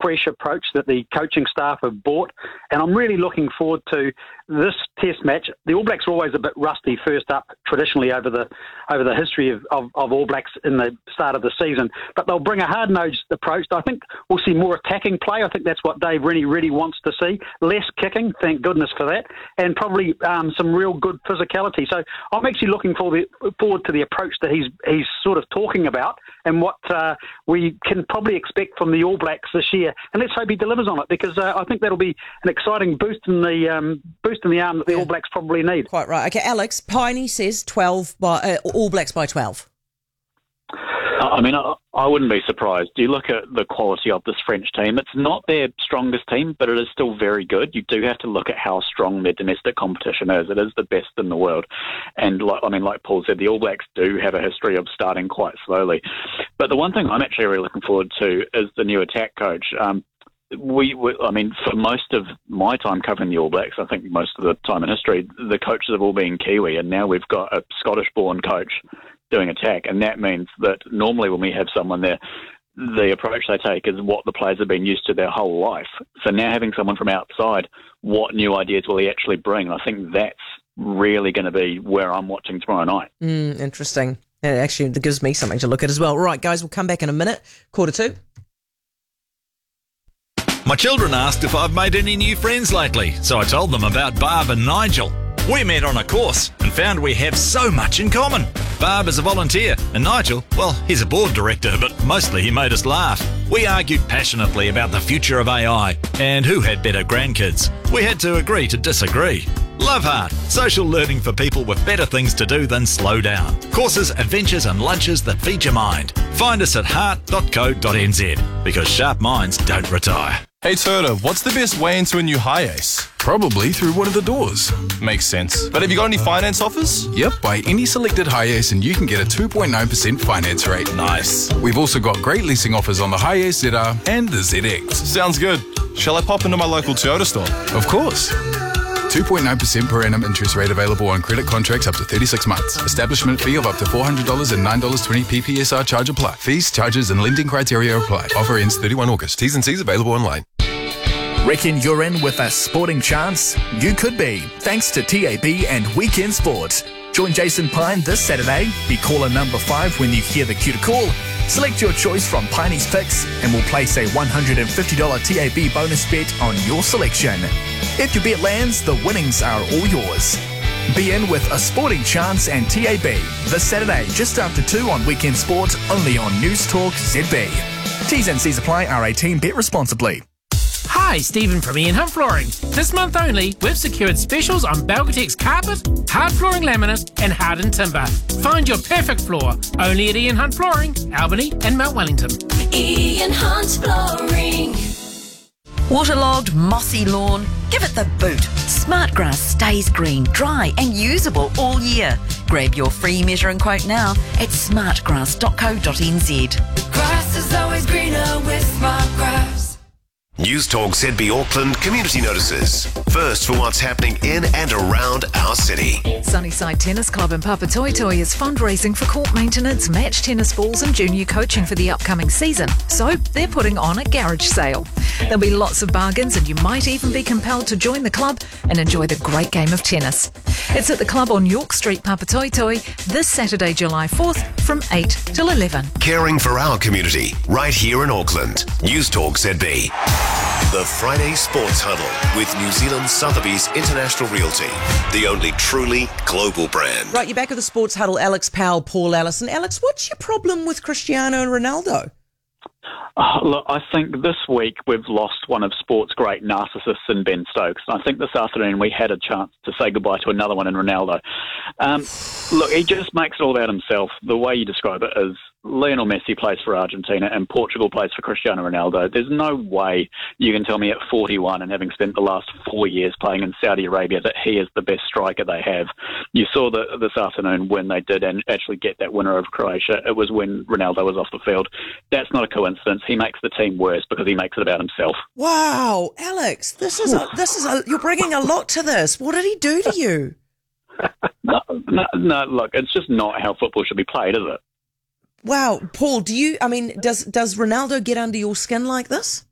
fresh approach that the coaching staff have brought, and I'm really looking forward to this Test match. The All Blacks are always a bit rusty first up, traditionally over the history of All Blacks in the start of the season, but they'll bring a hard-nosed approach. I think we'll see more attacking play. I think that's what Dave Rennie really wants to see. Less kicking, thank goodness for that, and probably some real good physicality. So I'm actually looking forward to the approach that he's sort of talking about, and what we can probably expect from the All Blacks this year. And let's hope he delivers on it, because I think that'll be an exciting boost in the arm that the All Blacks probably need. Quite right. Okay, Alex, Piney says All Blacks by 12. I mean, I wouldn't be surprised. You look at the quality of this French team. It's not their strongest team, but it is still very good. You do have to look at how strong their domestic competition is. It is the best in the world. And, like Paul said, the All Blacks do have a history of starting quite slowly. But the one thing I'm actually really looking forward to is the new attack coach. For most of my time covering the All Blacks, I think most of the time in history, the coaches have all been Kiwi, and now we've got a Scottish-born coach doing attack, and that means that normally when we have someone there, the approach they take is what the players have been used to their whole life. So now having someone from outside, what new ideas will he actually bring? I think that's really going to be where I'm watching tomorrow night. Interesting. And actually, it gives me something to look at as well. All right, guys, we'll come back in a minute. 1:45. My children asked if I've made any new friends lately, so I told them about Barb and Nigel. We met on a course and found we have so much in common. Barb is a volunteer, and Nigel, well, he's a board director, but mostly he made us laugh. We argued passionately about the future of AI and who had better grandkids. We had to agree to disagree. Love Heart, social learning for people with better things to do than slow down. Courses, adventures and lunches that feed your mind. Find us at heart.co.nz, because sharp minds don't retire. Hey Turtle, what's the best way into a new Hiace? Probably through one of the doors. Makes sense. But have you got any finance offers? Yep, buy any selected Hiace and you can get a 2.9% finance rate. Nice. We've also got great leasing offers on the Hiace ZR and the ZX. Sounds good. Shall I pop into my local Toyota store? Of course. 2.9% per annum interest rate available on credit contracts up to 36 months. Establishment fee of up to $400 and $9.20 PPSR charge apply. Fees, charges and lending criteria apply. Offer ends 31 August. T's and C's available online. Reckon you're in with a sporting chance? You could be, thanks to TAB and Weekend Sport. Join Jason Pine this Saturday. Be caller number 5 when you hear the cue to call. Select your choice from Piney's picks and we'll place a $150 TAB bonus bet on your selection. If your bet lands, the winnings are all yours. Be in with a sporting chance and TAB this Saturday just after 2 on Weekend Sport, only on News Talk ZB. T's and C's apply. R18. Bet responsibly. Hi, Stephen from Ian Hunt Flooring. This month only, we've secured specials on Belgatex carpet, hard flooring laminate and hardened timber. Find your perfect floor only at Ian Hunt Flooring, Albany and Mount Wellington. Ian Hunt Flooring. Waterlogged, mossy lawn? Give it the boot. Smartgrass stays green, dry and usable all year. Grab your free measure and quote now at smartgrass.co.nz. The grass is always greener with Smartgrass. News Talk ZB Auckland community notices. First for what's happening in and around our city. Sunnyside Tennis Club in Papatoetoe is fundraising for court maintenance, match tennis balls and junior coaching for the upcoming season. So they're putting on a garage sale. There'll be lots of bargains and you might even be compelled to join the club and enjoy the great game of tennis. It's at the club on York Street, Papatoetoe, this Saturday, July 4th from 8 till 11. Caring for our community right here in Auckland. News Talk ZB. The Friday Sports Huddle with New Zealand Sotheby's International Realty, the only truly global brand. Right, you're back at the Sports Huddle. Alex Powell, Paul Allison. Alex, what's your problem with Cristiano and Ronaldo? Look, I think this week we've lost one of sport's great narcissists in Ben Stokes. I think this afternoon we had a chance to say goodbye to another one in Ronaldo. Look, he just makes it all about himself. The way you describe it is Lionel Messi plays for Argentina and Portugal plays for Cristiano Ronaldo. There's no way you can tell me at 41 and having spent the last 4 years playing in Saudi Arabia that he is the best striker they have. You saw this afternoon when they did and actually get that winner over Croatia. It was when Ronaldo was off the field. That's not a coincidence. He makes the team worse because he makes it about himself. Wow, Alex, you're bringing a lot to this. What did he do to you? No, look, it's just not how football should be played, is it? Wow, Paul, does Ronaldo get under your skin like this?